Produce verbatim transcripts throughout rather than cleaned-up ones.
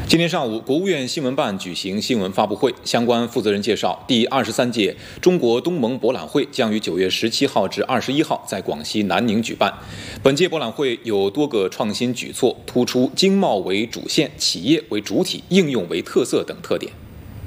今天上午，国务院新闻办举行新闻发布会，相关负责人介绍，第二十三届中国东盟博览会将于九月十七号至二十一号在广西南宁举办。本届博览会有多个创新举措，突出经贸为主线、企业为主体、应用为特色等特点。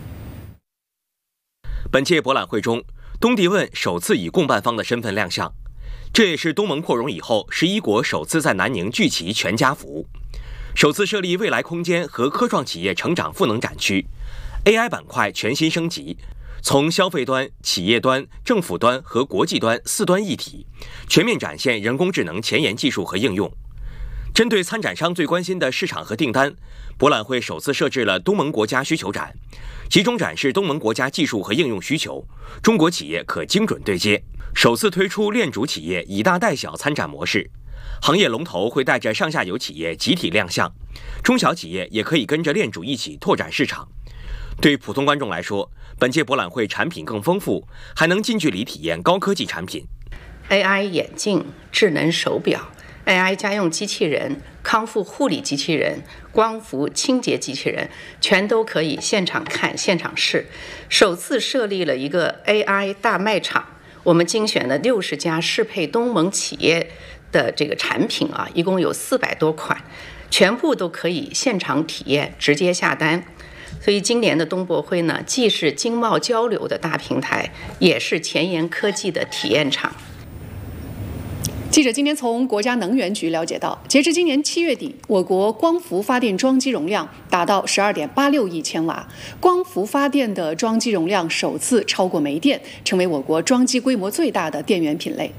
本届博览会中，东帝汶首次以共办方的身份亮相，这也是东盟扩容以后十一国首次在南宁聚齐全家福。首次设立未来空间和科创企业成长赋能展区 ，A I 板块全新升级，从消费端、企业端、政府端和国际端四端一体，全面展现人工智能前沿技术和应用。针对参展商最关心的市场和订单，博览会首次设置了东盟国家需求展，集中展示东盟国家技术和应用需求，中国企业可精准对接。首次推出链主企业以大带小参展模式。行业龙头会带着上下游企业集体亮相，中小企业也可以跟着链主一起拓展市场。对普通观众来说，本届博览会产品更丰富，还能近距离体验高科技产品。 A I 眼镜、智能手表、A I 家用机器人、康复护理机器人、光伏清洁机器人，全都可以现场看、现场试。首次设立了一个 A I 大卖场，我们精选了六十家适配东盟企业的这个产品啊，一共有四百多款，全部都可以现场体验，直接下单。所以今年的东博会呢，既是经贸交流的大平台，也是前沿科技的体验场。 记者今天从国家能源局了解到，截至今年七月底，我国光伏发电装机容量达到十二点八六亿千瓦，光伏发电的装机容量首次超过煤电，成为我国装机规模最大的电源品类。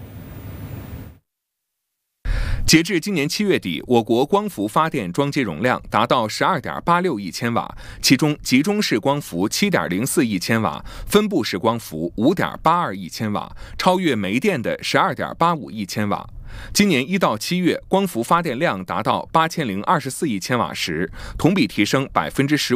截至今年七月底，我国光伏发电装机容量达到十二点八六亿千瓦，其中集中式光伏七点零四亿千瓦，分布式光伏五点八二亿千瓦，超越煤电的十二点八五亿千瓦。今年一到七月，光伏发电量达到八千零二十四亿千瓦时，同比提升百分之十。